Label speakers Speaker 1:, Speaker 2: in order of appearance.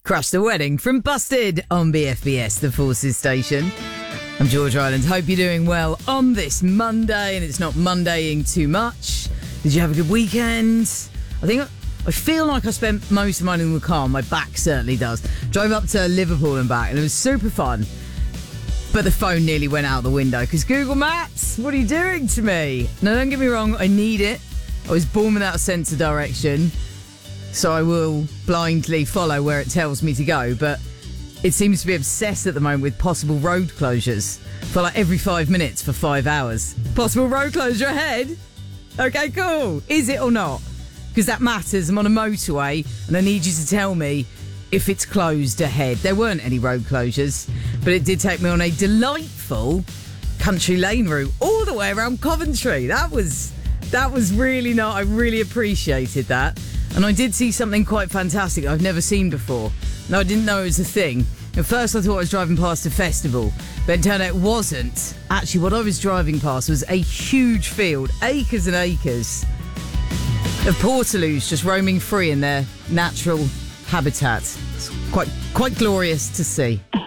Speaker 1: Crash the Wedding from Busted on BFBS, the Forces station. I'm George Ryland. Hope you're doing well on this Monday and it's not Mondaying too much. Did you have a good weekend? I feel like I spent most of mine in the car. My back certainly does. Drove up to Liverpool and back and it was super fun. But the phone nearly went out the window because Google Maps, what are you doing to me? Now, don't get me wrong, I need it. I was born without a sense of direction, so I will blindly follow where it tells me to go. But it seems to be obsessed at the moment with possible road closures for like every 5 minutes for 5 hours. Possible road closure ahead? Okay, cool. Is it or not? Because that matters. I'm on a motorway and I need you to tell me if it's closed ahead. There weren't any road closures, but it did take me on a delightful country lane route all the way around Coventry. That was really nice. I really appreciated that. And I did see something quite fantastic I've never seen before. No, I didn't know it was a thing. At first I thought I was driving past a festival, but it turned out it wasn't. Actually, what I was driving past was a huge field, acres and acres of portaloos just roaming free in their natural habitat. It's quite glorious to see.